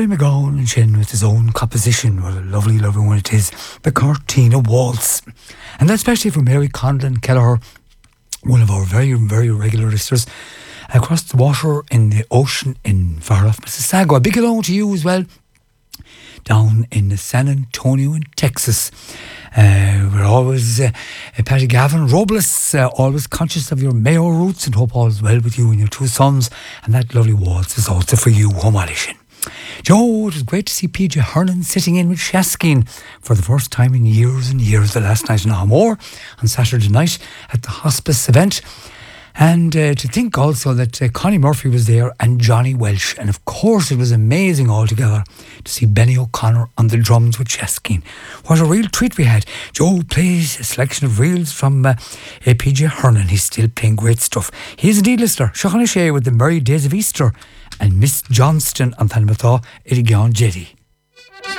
Rory McGowan and Shin with his own composition. What a lovely, lovely one it is. The Cortina Waltz. And that's especially for Mary Conlon Kelleher, one of our very, very regular listeners across the water in the ocean in far off Mississauga. A big hello to you as well, down in San Antonio in Texas. We're always, Paddy Gavin Robles, always conscious of your Mayo roots and hope all is well with you and your two sons. And that lovely waltz is also for you, Home Alishin. Joe, it was great to see PJ Hernan sitting in with Shaskin for the first time in years and years, the last night in Ahmore on Saturday night at the hospice event. And to think also that Connie Murphy was there and Johnny Welsh. And of course it was amazing altogether to see Benny O'Connor on the drums with Shaskin. What a real treat we had. Joe plays a selection of reels from PJ Hernan. He's still playing great stuff. He's indeed listener. Shochan O'Shea with the Merry Days of Easter and Miss Johnston on Thanmatha Irigan Jetty.